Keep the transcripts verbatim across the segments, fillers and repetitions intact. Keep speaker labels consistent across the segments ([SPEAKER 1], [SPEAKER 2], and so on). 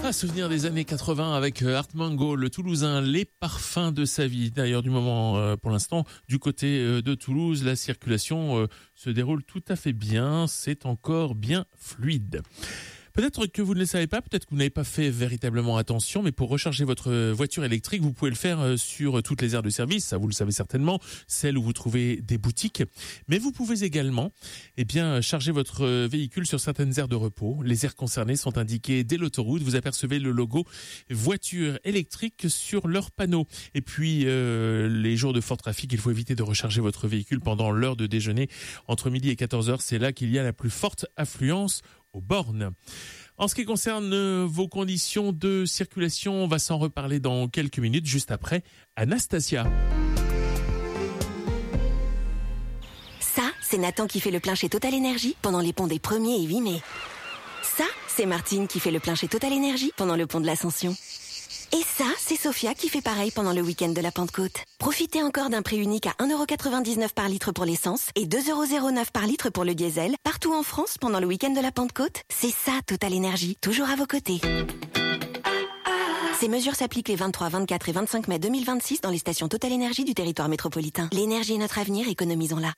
[SPEAKER 1] va souvenir des années quatre-vingts avec Art Mango, le Toulousain, les parfums de sa vie. D'ailleurs, du moment, euh, pour l'instant, du côté euh, de Toulouse, la circulation euh, se déroule tout à fait bien. C'est encore bien fluide. Peut-être que vous ne le savez pas, peut-être que vous n'avez pas fait véritablement attention, mais pour recharger votre voiture électrique, vous pouvez le faire sur toutes les aires de service, ça vous le savez certainement, celles où vous trouvez des boutiques. Mais vous pouvez également eh bien, charger votre véhicule sur certaines aires de repos. Les aires concernées sont indiquées dès l'autoroute. Vous apercevez le logo voiture électrique sur leur panneau. Et puis, euh, les jours de fort trafic, il faut éviter de recharger votre véhicule pendant l'heure de déjeuner. Entre midi et quatorze heures, c'est là qu'il y a la plus forte affluence aux bornes. En ce qui concerne vos conditions de circulation, on va s'en reparler dans quelques minutes, juste après Anastasia.
[SPEAKER 2] Ça, c'est Nathan qui fait le plein chez Total Energy pendant les ponts des premier et huit mai. Ça, c'est Martine qui fait le plein chez Total Energy pendant le pont de l'Ascension. Et ça, c'est Sophia qui fait pareil pendant le week-end de la Pentecôte. Profitez encore d'un prix unique à un euro quatre-vingt-dix-neuf par litre pour l'essence et deux euros zéro neuf par litre pour le diesel, partout en France pendant le week-end de la Pentecôte. C'est ça, Total Energy, toujours à vos côtés. Ces mesures s'appliquent les vingt-trois, vingt-quatre et vingt-cinq mai deux mille vingt-six dans les stations Total Energy du territoire métropolitain. L'énergie est notre avenir, économisons-la.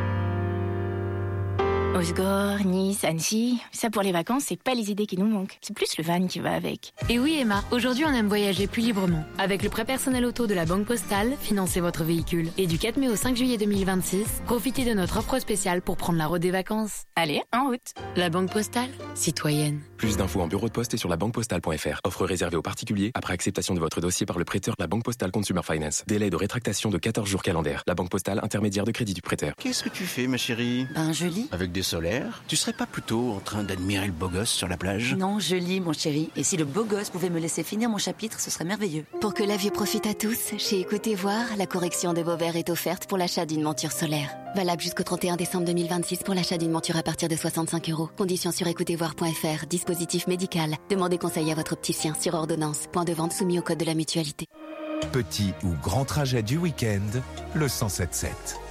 [SPEAKER 3] Osgore, Nice, Annecy, ça pour les vacances, c'est pas les idées qui nous manquent. C'est plus le van qui va avec.
[SPEAKER 4] Et oui Emma, aujourd'hui on aime voyager plus librement. Avec le prêt personnel auto de la Banque Postale, financez votre véhicule. Et du quatre mai au cinq juillet deux mille vingt-six, profitez de notre offre spéciale pour prendre la route des vacances.
[SPEAKER 3] Allez, en route.
[SPEAKER 4] La Banque Postale, citoyenne.
[SPEAKER 5] Plus d'infos en bureau de poste et sur la banque postale point f r. Offre réservée aux particuliers après acceptation de votre dossier par le prêteur La Banque Postale Consumer Finance. Délai de rétractation de quatorze jours calendaires. La Banque Postale, intermédiaire de crédit du prêteur.
[SPEAKER 6] Qu'est-ce que tu fais, ma chérie?
[SPEAKER 7] Ben, je lis.
[SPEAKER 6] Avec des solaires? Tu serais pas plutôt en train d'admirer le beau gosse sur la plage?
[SPEAKER 7] Non, je lis, mon chéri. Et si le beau gosse pouvait me laisser finir mon chapitre, ce serait merveilleux.
[SPEAKER 2] Pour que la vue profite à tous, chez Écoutez Voir, la correction de vos verres est offerte pour l'achat d'une monture solaire. Valable jusqu'au trente et un décembre deux mille vingt-six pour l'achat d'une monture à partir de soixante-cinq euros. Conditions sur écoutez voir point f r. Dispositif médical. Demandez conseil à votre opticien sur ordonnance. Point de vente soumis au code de la mutualité.
[SPEAKER 8] Petit ou grand trajet du week-end, le cent sept sept.